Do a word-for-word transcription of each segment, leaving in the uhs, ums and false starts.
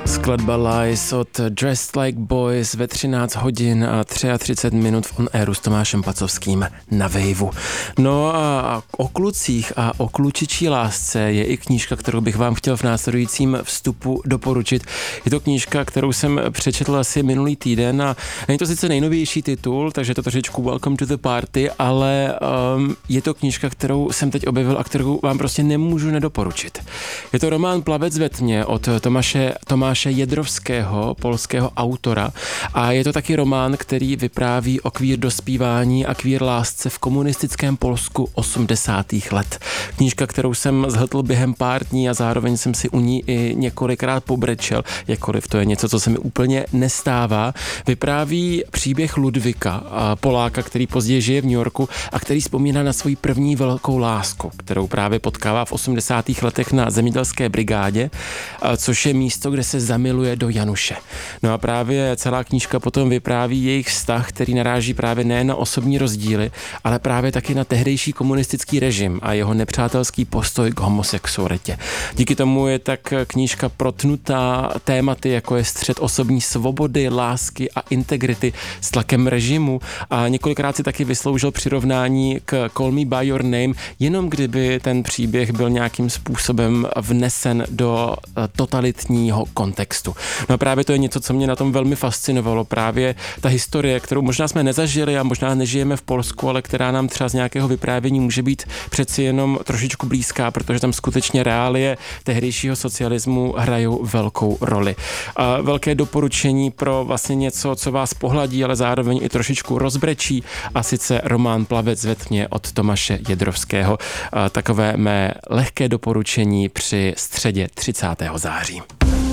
Skladba Lies od Dressed Like Boys ve třináct hodin a třicet tři minut v On Airu s Tomášem Pacovským na Waveu. No a o klucích a o klučičí lásce je i knížka, kterou bych vám chtěl v následujícím vstupu doporučit. Je to knížka, kterou jsem přečetl asi minulý týden a není to sice nejnovější titul, takže to trošičku Welcome to the Party, ale um, je to knížka, kterou jsem teď objevil a kterou vám prostě nemůžu nedoporučit. Je to román Plavec ve tmě od Tomáše, Tomáše Jedrovského, polského autora, a je to taky román, který vypráví o queer dospívání a queer lásce v komunistickém Polsku osmdesátých let. Knížka, kterou jsem zhltl během pár dní a zároveň jsem si u ní i několikrát pobrečel, jakkoliv to je něco, co se mi úplně nestává. Vypráví příběh Ludvíka, Poláka, který později žije v New Yorku a který vzpomíná na svoji první velkou lásku, kterou právě potkává v osmdesátých letech na zemědělské brigádě, což je místo, kde se zamiluje do Januše. No a právě celá knížka potom vypráví jejich vztah, který naráží právě ne na osobní rozdíly, ale právě taky na tehdejší komunistický režim a jeho nepřátelský postoj k homosexualitě. Díky tomu je tak knížka protnutá tématy, jako je střet osobní svobody, lásky a integrity s tlakem režimu, a několikrát si taky vysloužil přirovnání k Call Me By Your Name, jenom kdyby ten příběh byl nějakým způsobem vnesen do totalitního kontextu. No a právě to je něco, co mě na tom velmi fascinovalo, právě ta historie, kterou možná jsme nezažili a možná nežijeme v Polsku, ale která nám třeba z nějakého vyprávění může být přeci jenom trošičku blízká, protože tam skutečně reálie tehdejšího socialismu hrajou velkou roli. A velké doporučení pro vlastně něco, co vás pohladí, ale zároveň i trošičku rozbrečí, a sice román Plavec ve tmě od Tomáše Jedrovského. A takové mé lehké doporučení při středě třicátého září.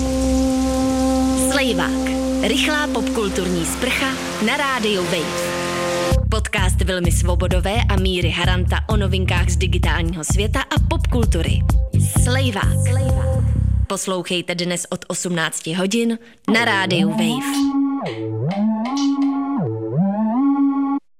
Slejvák. Rychlá popkulturní sprcha na rádiu Wave. Podcast Vilmy Svobodové a Míry Haranta o novinkách z digitálního světa a popkultury. Slejvák. Poslouchejte dnes od osmnácti hodin na rádiu Wave.